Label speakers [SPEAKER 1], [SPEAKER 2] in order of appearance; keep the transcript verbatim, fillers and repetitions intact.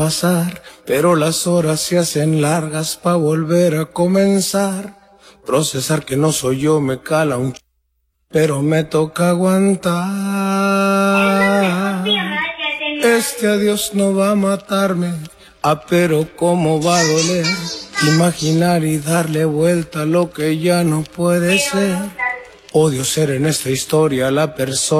[SPEAKER 1] pasar, pero las horas se hacen largas pa' volver a comenzar. Procesar que no soy yo me cala un ch... pero me toca aguantar. Este adiós no va a matarme, ah, pero cómo va a doler. Imaginar y darle vuelta a lo que ya no puede ser. Odio ser en esta historia la persona